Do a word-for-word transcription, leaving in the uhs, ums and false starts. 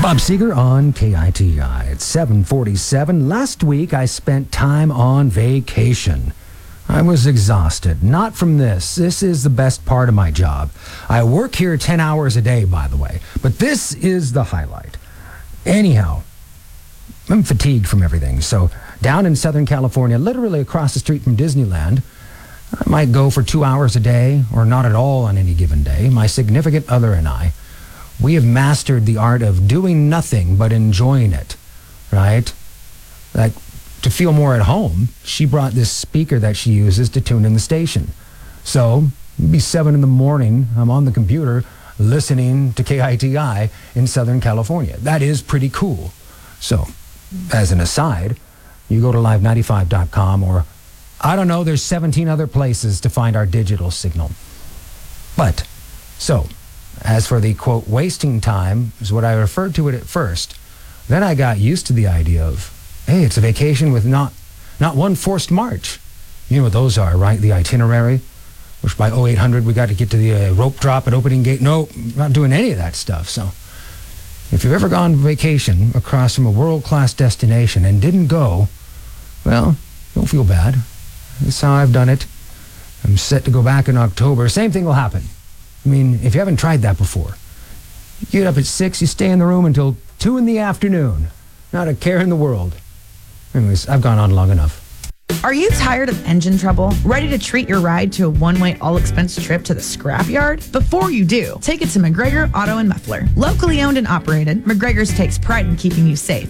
Bob Seger on K I T I. It's seven forty-seven. Last week, I spent time on vacation. I was exhausted. Not from this. This is the best part of my job. I work here ten hours a day, by the way. But this is the highlight. Anyhow, I'm fatigued from everything. So down in Southern California, literally across the street from Disneyland, I might go for two hours a day, or not at all on any given day. My significant other and I, we have mastered the art of doing nothing but enjoying it, right? Like, to feel more at home, she brought this speaker that she uses to tune in the station. So, it'd be seven in the morning, I'm on the computer listening to K I T I in Southern California. That is pretty cool. So, as an aside, you go to live ninety-five dot com, or, I don't know, there's seventeen other places to find our digital signal. But, so, as for the, quote, wasting time, is what I referred to it at first. Then I got used to the idea of, hey, it's a vacation with not not one forced march. You know what those are, right? The itinerary, which by oh eight hundred we got to get to the uh, rope drop at opening gate. No, not doing any of that stuff. So if you've ever gone on vacation across from a world-class destination and didn't go, well, don't feel bad. That's how I've done it. I'm set to go back in October. Same thing will happen. I mean, if you haven't tried that before, you get up at six, you stay in the room until two in the afternoon. Not a care in the world. Anyways, I've gone on long enough. Are you tired of engine trouble? Ready to treat your ride to a one-way, all-expense trip to the scrapyard? Before you do, take it to McGregor Auto and Muffler. Locally owned and operated, McGregor's takes pride in keeping you safe